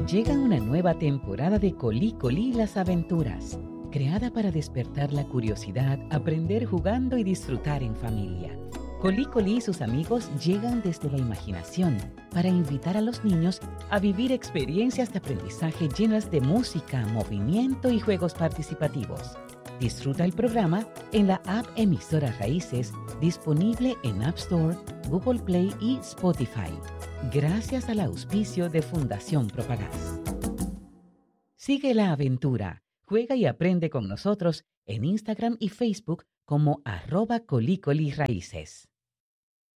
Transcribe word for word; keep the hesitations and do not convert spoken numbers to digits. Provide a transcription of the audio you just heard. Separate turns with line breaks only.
Llega una nueva temporada de Colí Colí las aventuras, creada para despertar la curiosidad, aprender jugando y disfrutar en familia. Colí Colí y sus amigos llegan desde la imaginación para invitar a los niños a vivir experiencias de aprendizaje llenas de música, movimiento y juegos participativos. Disfruta el programa en la app Emisora Raíces, disponible en App Store, Google Play y Spotify. Gracias al auspicio de Fundación Propagás. Sigue la aventura, juega y aprende con nosotros en Instagram y Facebook como arroba Colí Colí Raíces.